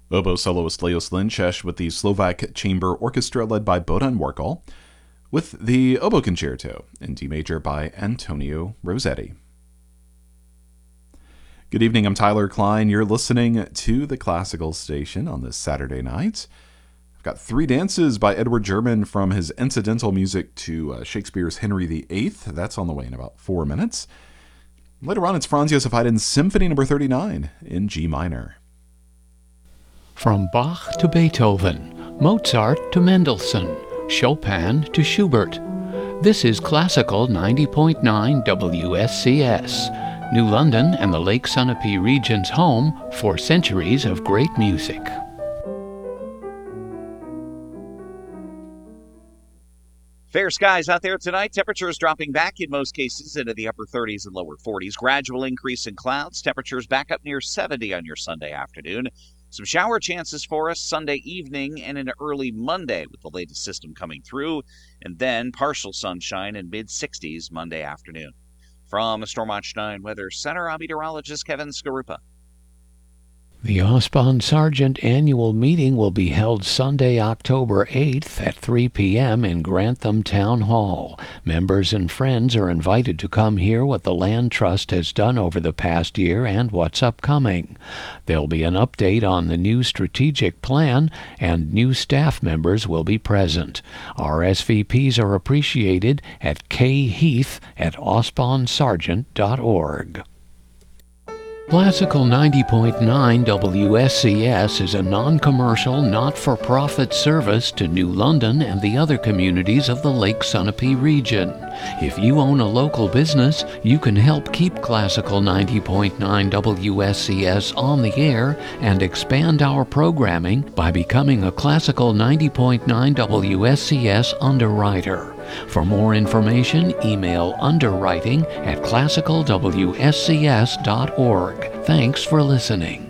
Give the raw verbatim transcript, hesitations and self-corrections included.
Oboe soloist Leos Lincesh with the Slovak Chamber Orchestra led by Bohdan Warkol, with the Oboe Concerto in D major by Antonio Rossetti. Good evening, I'm Tyler Klein. You're listening to the Classical Station on this Saturday night. I've got three dances by Edward German from his incidental music to uh, Shakespeare's Henry the Eighth. That's on the way in about four minutes. Later on, it's Franz Josef Haydn's Symphony number thirty-nine in G minor. From Bach to Beethoven, Mozart to Mendelssohn, Chopin to Schubert. This is Classical ninety point nine W S C S, New London and the Lake Sunapee region's home for centuries of great music. Fair skies out there tonight. Temperatures dropping back in most cases into the upper thirties and lower forties. Gradual increase in clouds. Temperatures back up near seventy on your Sunday afternoon. Some shower chances for us Sunday evening and into early Monday with the latest system coming through. And then partial sunshine in mid-sixties Monday afternoon. From the Stormwatch nine Weather Center, I'm meteorologist Kevin Skarupa. The Osbon Sargent annual meeting will be held Sunday, October eighth at three p.m. in Grantham Town Hall. Members and friends are invited to come hear what the Land Trust has done over the past year and what's upcoming. There'll be an update on the new strategic plan, and new staff members will be present. R S V Ps are appreciated at kheath at osbon sargent dot org. Classical ninety point nine W S C S is a non-commercial, not-for-profit service to New London and the other communities of the Lake Sunapee region. If you own a local business, you can help keep Classical ninety point nine W S C S on the air and expand our programming by becoming a Classical ninety point nine W S C S underwriter. For more information, email underwriting at classical w s c s dot org. Thanks for listening.